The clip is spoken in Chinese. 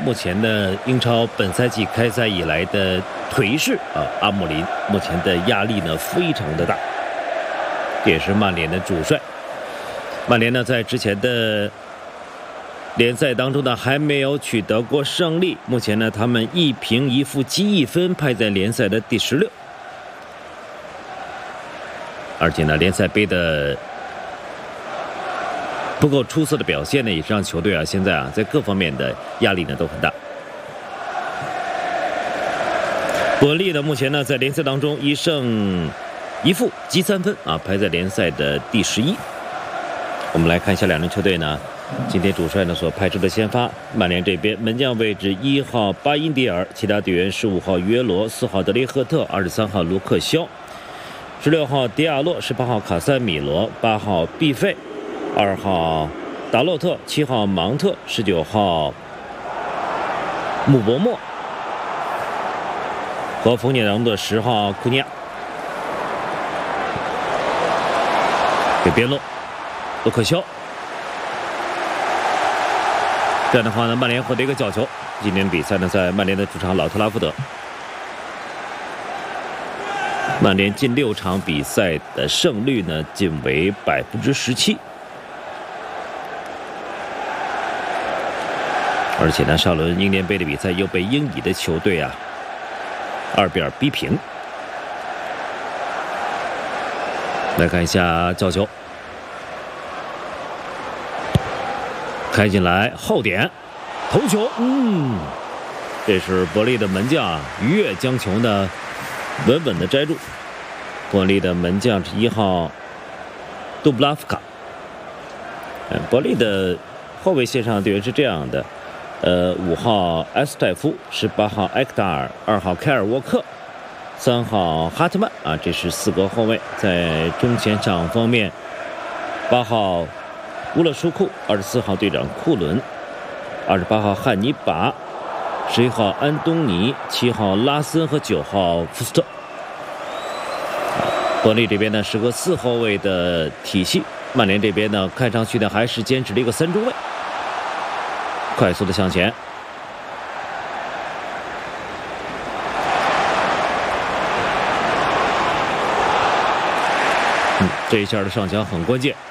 目前的英超本赛季开赛以来的颓势阿莫林目前的压力呢非常的大，这也是曼联的主帅。曼联呢在之前的联赛当中呢还没有取得过胜利，目前呢他们1平1负积1分，排在联赛的第16。而且呢联赛杯的不够出色的表现呢，也是让球队现在在各方面的压力呢都很大。伯恩利呢目前呢在联赛当中1胜1负积3分排在联赛的第11。我们来看一下两支球队呢今天主帅呢所派出的先发。曼联这边门将位置1号巴因迪尔，其他队员15号约罗、4号德雷赫特、23号卢克肖、16号迪亚洛、18号卡塞米罗、8号毕费、2号达洛特、7号芒特、19号姆伯莫和冯涅扬的10号库尼亚。给边路卢克肖，这样的话呢曼联获得一个角球。今天比赛呢在曼联的主场老特拉福德，曼联近6场比赛的胜率呢仅为17%。而且呢上轮英联杯的比赛又被英乙的球队2比2逼平。来看一下角球，开进来后点头球，这是伯利的门将于越将球呢稳稳的摘住。伯利的门将是1号杜布拉夫卡。伯利的后卫线上队员是这样的：5号埃斯泰夫、18号埃克达尔、2号凯尔沃克、3号哈特曼这是4个后卫。在中前场方面，8号乌勒舒库、24号队长库伦、28号汉尼拔、11号安东尼、7号拉森和9号福斯特。伯利这边呢是个4后卫的体系，曼联这边呢看上去呢还是坚持了一个3中卫。快速的向前，这一下的上墙很关键。